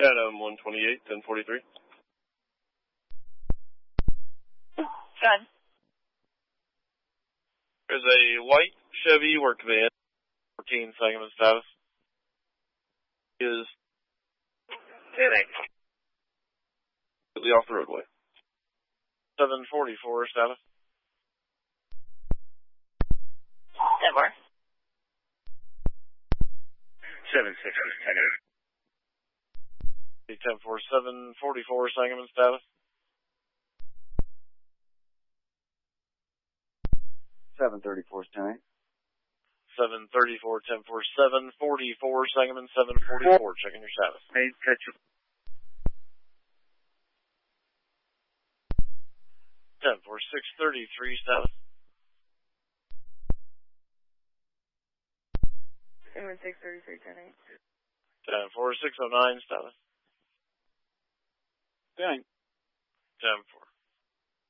Adam 128, 1043. Good. There's a white Chevy work van, 14 segment status. Is completely off the roadway. 744 status. 10-4. 760, 10-4, 744 segment status. 734 is 10-8. 734, 10-4, 744 segment, 744. Checking your status. Hey, catch you. 10-4, 633 status. Segment 633, 10-8. 10-4, 609 status. 10-8. 10-4.